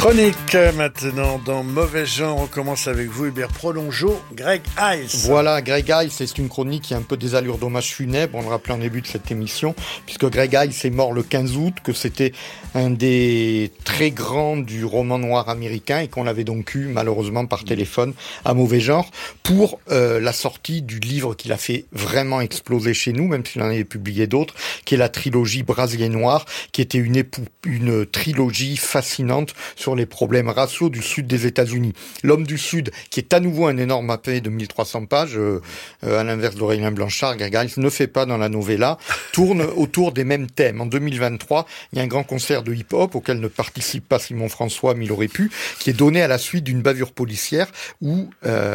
Chronique maintenant dans Mauvais Genre. On commence avec vous, Hubert Prolongeau, Greg Iles. Voilà, Greg Iles, c'est une chronique qui a un peu des allures d'hommage funèbre, on le rappelait en début de cette émission, puisque Greg Iles est mort le 15 août, que c'était un des très grands du roman noir américain et qu'on l'avait donc eu malheureusement par téléphone à Mauvais Genre pour la sortie du livre qu'il a fait vraiment exploser chez nous, même s'il en avait publié d'autres, qui est la trilogie Brasier Noir, qui était une trilogie fascinante sur les problèmes raciaux du sud des États-Unis. L'homme du sud, qui est à nouveau un énorme AP de 1300 pages, à l'inverse d'Aurélien Blanchard, Greg Iles ne fait pas dans la novella, tourne autour des mêmes thèmes. En 2023, il y a un grand concert de hip-hop auquel ne participe pas Simon François, mais il aurait pu, qui est donné à la suite d'une bavure policière où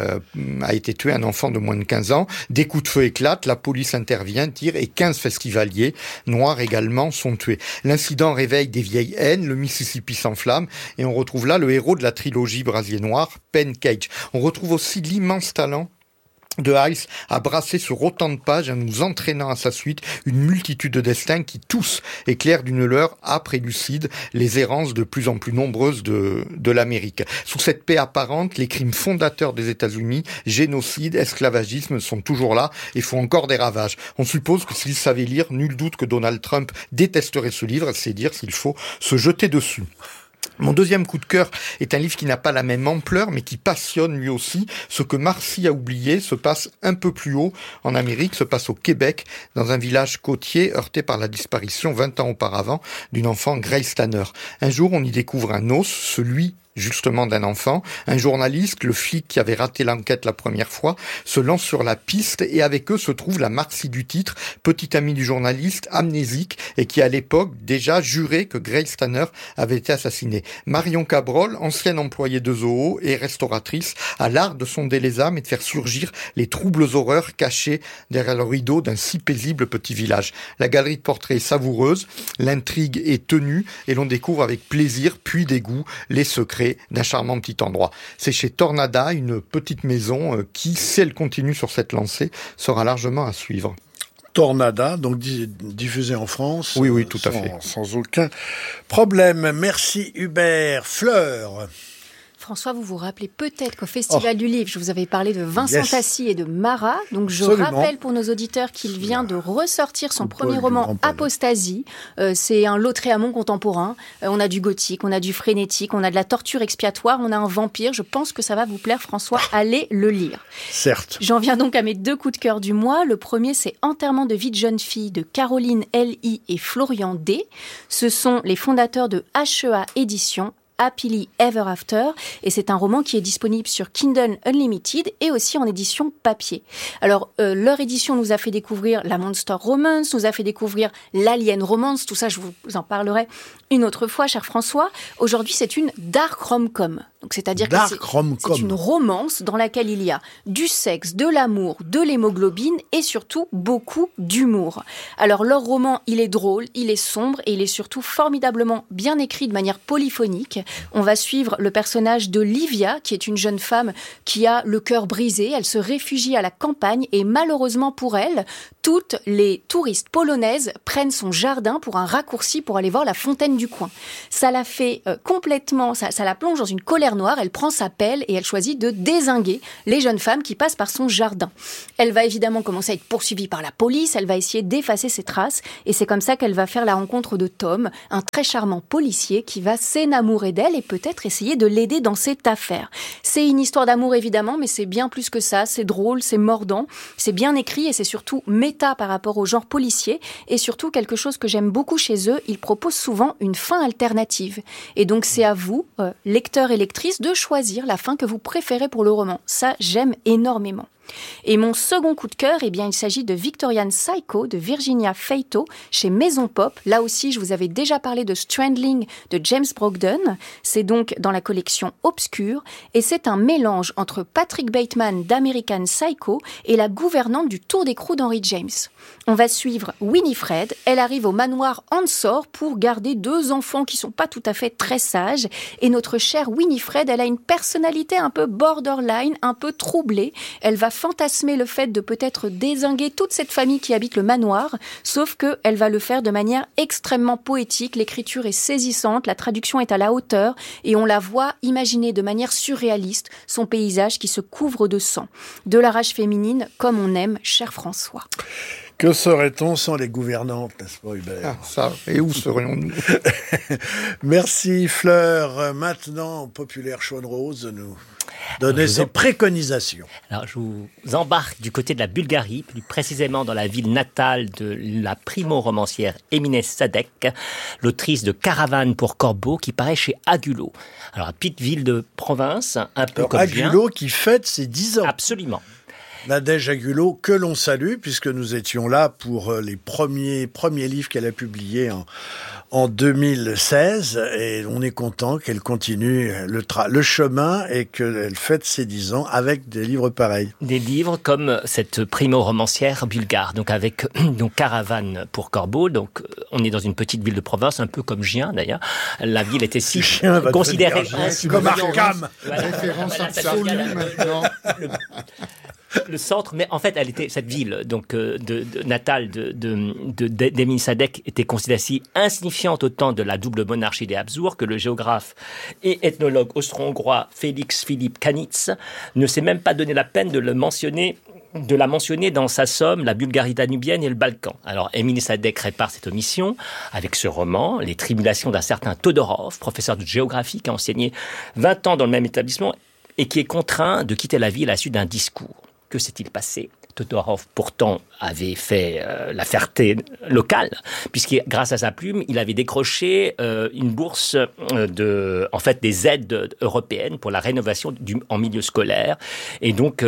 a été tué un enfant de moins de 15 ans. Des coups de feu éclatent, la police intervient, tire et 15 festivaliers noirs également sont tués. L'incident réveille des vieilles haines, le Mississippi s'enflamme et on retrouve là le héros de la trilogie Brasier Noir, Penn Cage. On retrouve aussi l'immense talent de Iles à brasser sur autant de pages en nous entraînant à sa suite une multitude de destins qui tous éclairent d'une lueur âpre et lucide les errances de plus en plus nombreuses de l'Amérique. Sous cette paix apparente, les crimes fondateurs des États-Unis, génocide, esclavagisme sont toujours là et font encore des ravages. On suppose que s'il savait lire, nul doute que Donald Trump détesterait ce livre, c'est dire s'il faut se jeter dessus. Mon deuxième coup de cœur est un livre qui n'a pas la même ampleur, mais qui passionne lui aussi. Ce que Marcy a oublié se passe un peu plus haut en Amérique, se passe au Québec, dans un village côtier heurté par la disparition 20 ans auparavant d'une enfant, Grace Tanner. Un jour, on y découvre un os, celui justement d'un enfant. Un journaliste, le flic qui avait raté l'enquête la première fois, se lance sur la piste et avec eux se trouve la Marcy du titre, petite amie du journaliste, amnésique et qui à l'époque déjà jurait que Grace Tanner avait été assassinée. Marion Cabrol, ancienne employée de zoo et restauratrice, a l'art de sonder les âmes et de faire surgir les troubles horreurs cachés derrière le rideau d'un si paisible petit village. La galerie de portraits est savoureuse, l'intrigue est tenue et l'on découvre avec plaisir puis dégoût les secrets d'un charmant petit endroit. C'est chez Tornada, une petite maison qui, si elle continue sur cette lancée, sera largement à suivre. Tornada, donc diffusé en France. Oui, tout à fait. Sans aucun problème. Merci Hubert. Fleur. François, vous vous rappelez peut-être qu'au Festival du Livre, je vous avais parlé de Vincent Tassi et de Marat. Donc je rappelle pour nos auditeurs qu'il vient de ressortir son premier roman Apostasie. C'est un Lautréamont contemporain. On a du gothique, on a du frénétique, on a de la torture expiatoire, on a un vampire. Je pense que ça va vous plaire, François. Allez le lire. Certes. J'en viens donc à mes deux coups de cœur du mois. Le premier, c'est Enterrement de vie de jeune fille de Caroline L.I. et Florian D. Ce sont les fondateurs de HEA Éditions. Happily Ever After, et c'est un roman qui est disponible sur Kindle Unlimited et aussi en édition papier. Alors, leur édition nous a fait découvrir la Monster Romance, nous a fait découvrir l'Alien Romance, tout ça je vous en parlerai une autre fois, cher François. Aujourd'hui, c'est une dark rom-com. Donc, c'est-à-dire que c'est une romance dans laquelle il y a du sexe, de l'amour, de l'hémoglobine et surtout beaucoup d'humour. Alors, leur roman, il est drôle, il est sombre et il est surtout formidablement bien écrit de manière polyphonique. On va suivre le personnage de Livia, qui est une jeune femme qui a le cœur brisé. Elle se réfugie à la campagne et malheureusement pour elle, toutes les touristes polonaises prennent son jardin pour un raccourci pour aller voir la fontaine du coin. Ça la fait complètement, ça la plonge dans une colère noire. Elle prend sa pelle et elle choisit de dézinguer les jeunes femmes qui passent par son jardin. Elle va évidemment commencer à être poursuivie par la police. Elle va essayer d'effacer ses traces et c'est comme ça qu'elle va faire la rencontre de Tom, un très charmant policier qui va s'enamourer d'elle et peut-être essayer de l'aider dans cette affaire. C'est une histoire d'amour évidemment, mais c'est bien plus que ça. C'est drôle, c'est mordant, c'est bien écrit et c'est surtout méta par rapport au genre policier et surtout quelque chose que j'aime beaucoup chez eux, ils proposent souvent une fin alternative. Et donc c'est à vous, lecteurs et lectrices, de choisir la fin que vous préférez pour le roman. Ça, j'aime énormément. Et mon second coup de cœur, eh bien, il s'agit de Victorian Psycho de Virginia Feito chez Maison Pop. Là aussi, je vous avais déjà parlé de Strandling de James Brogdon. C'est donc dans la collection Obscure et c'est un mélange entre Patrick Bateman d'American Psycho et la gouvernante du Tour d'écrou d'Henry James. On va suivre Winifred. Elle arrive au manoir Ensor pour garder deux enfants qui sont pas tout à fait très sages. Et notre chère Winifred, elle a une personnalité un peu borderline, un peu troublée. Elle va fantasmer le fait de peut-être dézinguer toute cette famille qui habite le manoir, sauf qu'elle va le faire de manière extrêmement poétique. L'écriture est saisissante, la traduction est à la hauteur et on la voit imaginer de manière surréaliste son paysage qui se couvre de sang. De la rage féminine, comme on aime, cher François. Que serait-on sans les gouvernantes, n'est-ce pas, Hubert ? Ça, et où serions-nous ? Merci, Fleur. Maintenant, Populaire Chaude-Rose, de nous donner ses préconisations. Alors, je vous embarque du côté de la Bulgarie, plus précisément dans la ville natale de la primo-romancière Emine Sadek, l'autrice de Caravane pour Corbeau, qui paraît chez Agulot. Alors, une petite ville de province, un peu comme Agulot qui fête ses 10 ans. Absolument. Nadège Agulot, que l'on salue, puisque nous étions là pour les premiers livres qu'elle a publiés en 2016, et on est content qu'elle continue le chemin et qu'elle fête ses 10 ans avec des livres pareils. Des livres comme cette primo-romancière bulgare, donc avec Caravane pour Corbeau. Donc on est dans une petite ville de province, un peu comme Gien d'ailleurs. La ville était si considérée comme Arkham. Référence absolue maintenant. Le centre, mais en fait, cette ville, donc natale d'Emine Sadek, était considérée si insignifiante au temps de la double monarchie des Habsbourg que le géographe et ethnologue austro-hongrois Félix Philipp Kanitz ne s'est même pas donné la peine de la mentionner dans sa somme La Bulgarie danubienne et le Balkan. Alors, Emine Sadek répare cette omission avec ce roman, Les tribulations d'un certain Todorov, professeur de géographie qui a enseigné 20 ans dans le même établissement et qui est contraint de quitter la ville à la suite d'un discours. Que s'est-il passé ? Todorov, pourtant, avait fait la fierté locale, puisque grâce à sa plume, il avait décroché une bourse des aides européennes pour la rénovation en milieu scolaire. Et donc,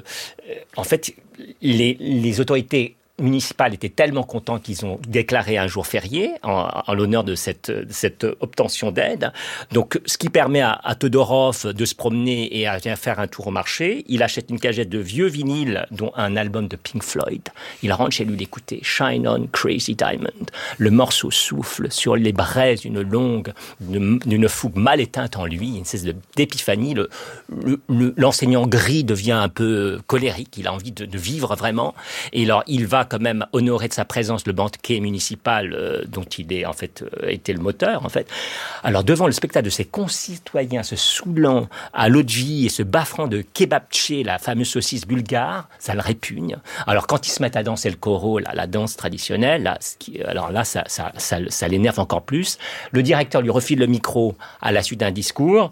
les autorités municipales étaient tellement contents qu'ils ont déclaré un jour férié en l'honneur de cette obtention d'aide. Donc, ce qui permet à Todorov de se promener et à faire un tour au marché. Il achète une cagette de vieux vinyles, dont un album de Pink Floyd. Il rentre chez lui l'écouter. Shine on, Crazy Diamond. Le morceau souffle sur les braises d'une fougue mal éteinte en lui, une espèce d'épiphanie. L'enseignant gris devient un peu colérique. Il a envie de vivre vraiment. Et alors, il va quand même honorer de sa présence le banquet municipal dont il est en fait était le moteur en fait. Alors devant le spectacle de ses concitoyens se saoulant à l'eau de vie et se baffrant de kebabché, la fameuse saucisse bulgare, ça le répugne. Alors quand ils se mettent à danser le koro, la danse traditionnelle, ça l'énerve encore plus. Le directeur lui refile le micro à la suite d'un discours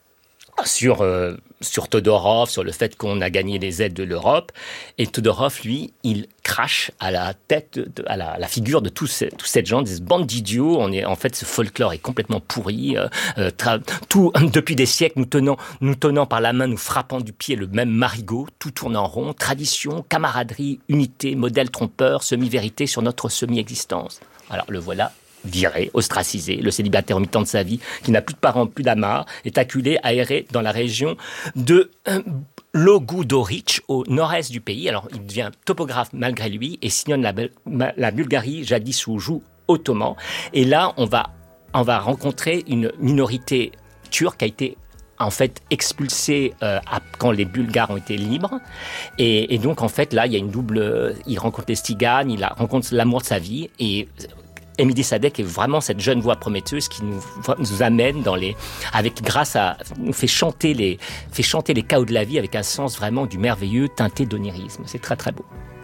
sur Todorov, sur le fait qu'on a gagné les aides de l'Europe. Et Todorov, lui, il crache à la tête, à la figure de tous ces gens, des bandes d'idiots. Ce folklore est complètement pourri. Depuis des siècles, nous tenant par la main, nous frappant du pied le même marigot, tout tourne en rond. Tradition, camaraderie, unité, modèle trompeur, semi-vérité sur notre semi-existence. Alors le voilà viré, ostracisé, le célibataire au mi-temps de sa vie, qui n'a plus de parents, plus d'amarres, est acculé, aéré dans la région de Logudoric, au nord-est du pays. Alors, il devient topographe malgré lui et sillonne la Bulgarie, jadis sous joug ottoman. Et là, on va rencontrer une minorité turque qui a été en fait expulsée quand les Bulgares ont été libres. Et donc, en fait, là, il y a une double... Il rencontre les Tsiganes, il rencontre l'amour de sa vie et... Emine Sadek est vraiment cette jeune voix prometteuse qui nous amène nous fait chanter les chaos de la vie avec un sens vraiment du merveilleux teinté d'onirisme. C'est très très beau.